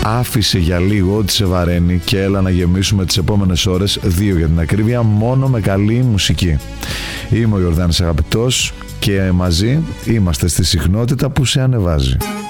άφησε για λίγο ό,τι σε βαραίνει και έλα να γεμίσουμε τις επόμενες ώρες, 2 για την ακρίβεια, μόνο με καλή μουσική. Είμαι ο Ιορδάνης Αγαπητός και μαζί είμαστε στη συχνότητα που σε ανεβάζει.